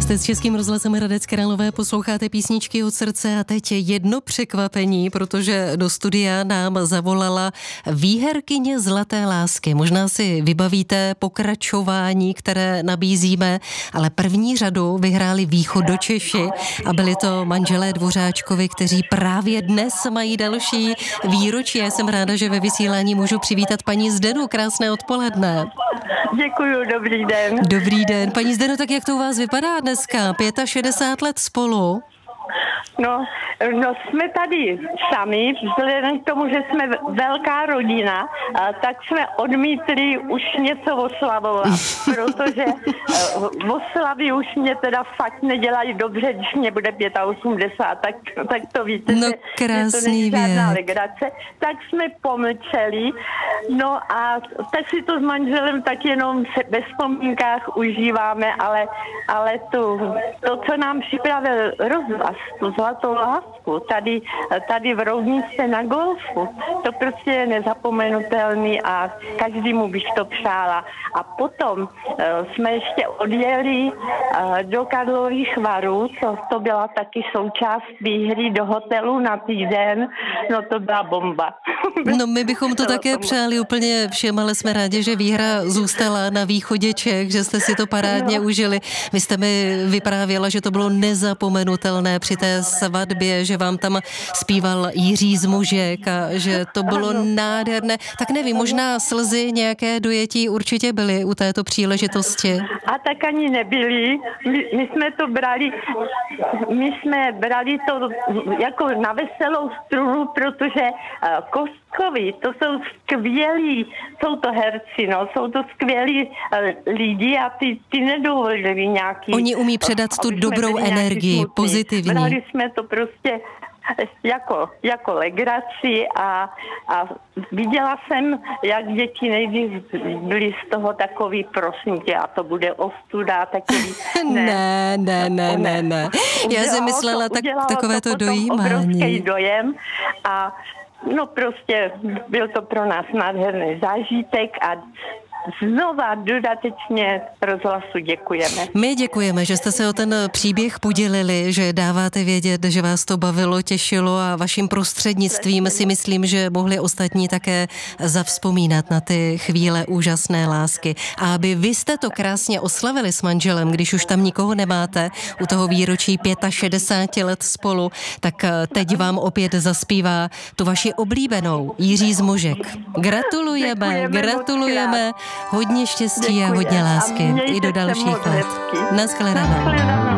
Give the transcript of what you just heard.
Jste s Českým rozhlasem Hradec Králové, posloucháte Písničky od srdce a teď jedno překvapení, protože do studia nám zavolala výherkyně Zlaté lásky. Možná si vybavíte pokračování, které nabízíme, ale první řadu vyhráli Východočeši a byli to manželé Dvořáčkovi, kteří právě dnes mají další výročí. Já jsem ráda, že ve vysílání můžu přivítat paní Zdenu. Krásné odpoledne. Děkuju, dobrý den. Dobrý den. Paní Zdeno, tak jak to u vás vypadá dneska? 65 let spolu? No, jsme tady sami, vzhledem k tomu, že jsme velká rodina, tak jsme odmítli už něco oslavovat, protože oslavy už mě teda fakt nedělají dobře, když mě bude 85, tak to víte, no, že to není žádná legrace. Tak jsme pomlčeli, no a tak si to s manželem tak jenom ve vzpomínkách užíváme, ale to, co nám připravil rozhlas, tu Zlatou lásku, tady v Roudnici na golfu, to prostě je nezapomenutelný a každému bych to přála. A potom jsme ještě odjeli do Karlových Varů, to byla taky součást výhry do hotelu na týden, no to byla bomba. No my bychom to také přáli úplně všem, ale jsme rádi, že výhra zůstala na východě Čech, že jste si to parádně užili. Vy jste mi vyprávěla, že to bylo nezapomenutelné při té svatbě, že vám tam zpíval Jiří Zmožek a že to bylo nádherné. Tak nevím, možná slzy nějaké dojetí určitě byly u této příležitosti. A tak ani nebyly. My jsme brali to jako na veselou strunu, protože Kostkovi, to jsou skvělí, jsou to herci, no, jsou to skvělí lidi a ty nedovolili nějaký... Oni umí předat tu dobrou energii, pozitivní. Brali jsme to prostě jako legraci a viděla jsem, jak děti nejdřív byly z toho takový, prosím tě, a to bude ostuda, takový... Ne. Já jsem myslela takové to dojímání. Obrovský dojem a no prostě byl to pro nás nádherný zážitek a znova dodatečně rozhlasu děkujeme. My děkujeme, že jste se o ten příběh podělili, že dáváte vědět, že vás to bavilo, těšilo a vaším prostřednictvím si myslím, že mohli ostatní také zavzpomínat na ty chvíle úžasné lásky. A aby vy jste to krásně oslavili s manželem, když už tam nikoho nemáte, u toho výročí 65 let spolu, tak teď vám opět zaspívá tu vaši oblíbenou Jiří Zmožek. Gratulujeme. Hodně štěstí a hodně lásky i do dalších let. Naschledanou.